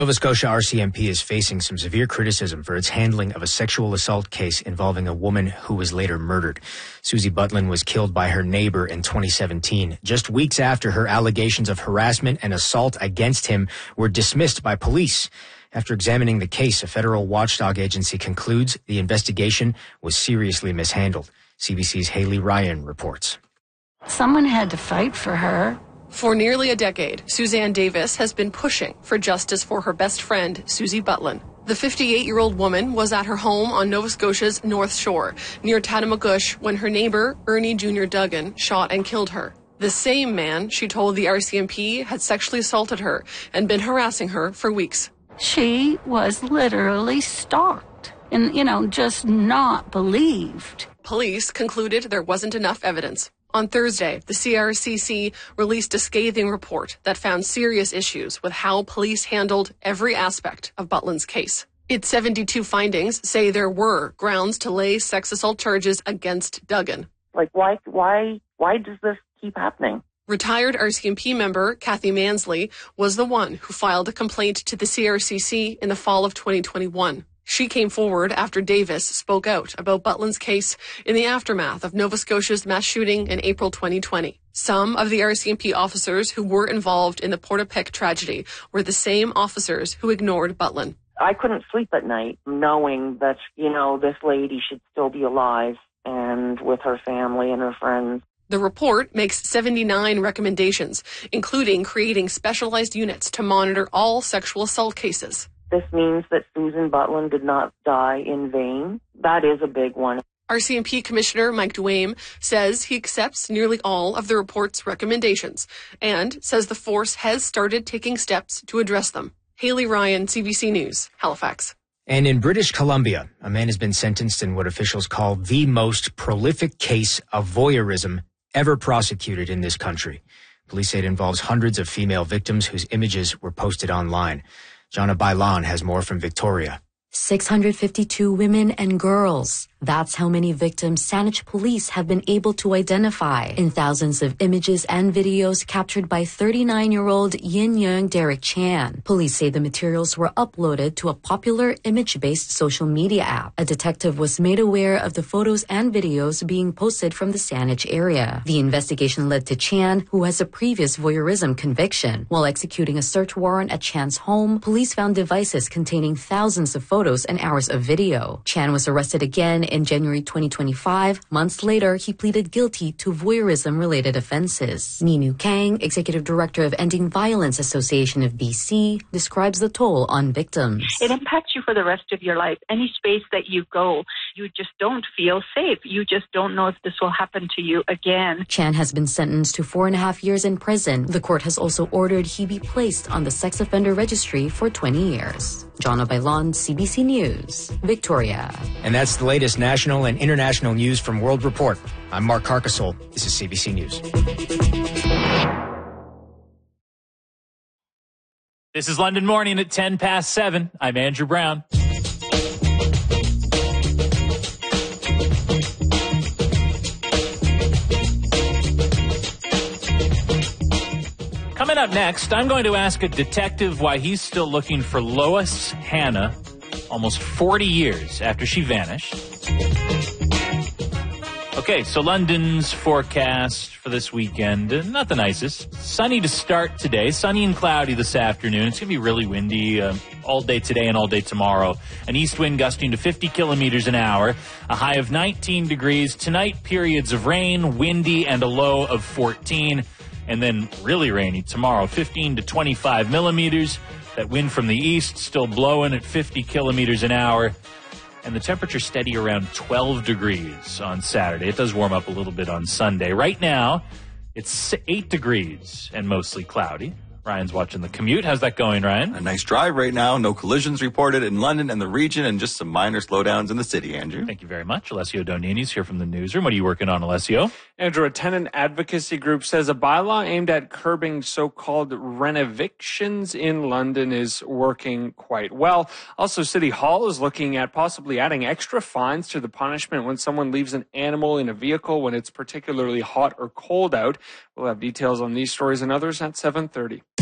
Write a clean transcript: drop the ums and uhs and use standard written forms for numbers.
Nova Scotia RCMP is facing some severe criticism for its handling of a sexual assault case involving a woman who was later murdered. Susie Butland was killed by her neighbor in 2017, just weeks after her allegations of harassment and assault against him were dismissed by police. After examining the case, a federal watchdog agency concludes the investigation was seriously mishandled. CBC's Haley Ryan reports. Someone had to fight for her. For nearly a decade, Suzanne Davis has been pushing for justice for her best friend, Susie Butland. The 58-year-old woman was at her home on Nova Scotia's North Shore, near Tatamagouche, when her neighbor, Ernie Jr. Duggan, shot and killed her. The same man, she told the RCMP, had sexually assaulted her and been harassing her for weeks. She was literally stalked and, just not believed. Police concluded there wasn't enough evidence. On Thursday, the CRCC released a scathing report that found serious issues with how police handled every aspect of Butland's case. Its 72 findings say there were grounds to lay sex assault charges against Duggan. Why does this keep happening? Retired RCMP member Kathy Mansley was the one who filed a complaint to the CRCC in the fall of 2021. She came forward after Davis spoke out about Butland's case in the aftermath of Nova Scotia's mass shooting in April 2020. Some of the RCMP officers who were involved in the Portapique tragedy were the same officers who ignored Butland. I couldn't sleep at night knowing that, this lady should still be alive and with her family and her friends. The report makes 79 recommendations, including creating specialized units to monitor all sexual assault cases. This means that Susan Butland did not die in vain. That is a big one. RCMP Commissioner Mike Duame says he accepts nearly all of the report's recommendations and says the force has started taking steps to address them. Haley Ryan, CBC News, Halifax. And in British Columbia, a man has been sentenced in what officials call the most prolific case of voyeurism ever prosecuted in this country. Police say it involves hundreds of female victims whose images were posted online. Jana Bailan has more from Victoria. 652 women and girls. That's how many victims Saanich police have been able to identify in thousands of images and videos captured by 39-year-old Yin Young Derek Chan. Police say the materials were uploaded to a popular image-based social media app. A detective was made aware of the photos and videos being posted from the Saanich area. The investigation led to Chan, who has a previous voyeurism conviction. While executing a search warrant at Chan's home, police found devices containing thousands of photos and hours of video. Chan was arrested again in January 2025. Months later, he pleaded guilty to voyeurism-related offenses. Ninu Kang, Executive Director of Ending Violence Association of BC, describes the toll on victims. It impacts you for the rest of your life. Any space that you go, you just don't feel safe. You just don't know if this will happen to you again. Chan has been sentenced to 4.5 years in prison. The court has also ordered he be placed on the sex offender registry for 20 years. Jana Bailan, CBC News, Victoria. And that's the latest national and international news from World Report. I'm Mark Carcasole. This is CBC News. This is London Morning at 10 past 7. I'm Andrew Brown. Coming up next, I'm going to ask a detective why he's still looking for Lois Hannah almost 40 years after she vanished. Okay, so London's forecast for this weekend, not the nicest. Sunny to start today, sunny and cloudy this afternoon. It's going to be really windy all day today and all day tomorrow. An east wind gusting to 50 kilometers an hour, a high of 19 degrees. Tonight, periods of rain, windy, and a low of 14. And then really rainy tomorrow, 15 to 25 millimeters. That wind from the east still blowing at 50 kilometers an hour. And the temperature steady around 12 degrees on Saturday. It does warm up a little bit on Sunday. Right now, it's 8 degrees and mostly cloudy. Ryan's watching the commute. How's that going, Ryan? A nice drive right now. No collisions reported in London and the region, and just some minor slowdowns in the city, Andrew. Thank you very much. Alessio Donini's here from the newsroom. What are you working on, Alessio? Andrew, a tenant advocacy group says a bylaw aimed at curbing so-called renovictions in London is working quite well. Also, City Hall is looking at possibly adding extra fines to the punishment when someone leaves an animal in a vehicle when it's particularly hot or cold out. We'll have details on these stories and others at 7:30.